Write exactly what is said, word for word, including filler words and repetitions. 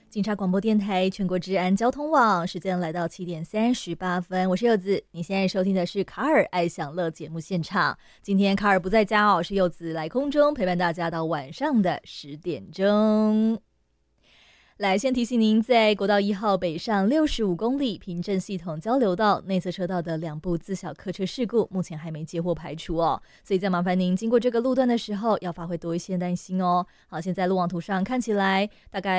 警察广播电台全国治安交通网，时间来到七点三十八分，我是柚子。你现在收听的是卡尔爱享乐节目现场。今天卡尔不在家哦，是柚子来空中陪伴大家到晚上的十点钟。来，先提醒您，在国道一号北上六十五公里平镇系统交流道内侧车道的两部自小客车事故，目前还没接获排除哦，所以再麻烦您经过这个路段的时候，要发挥多一些耐心哦。好，现在路网图上看起来大概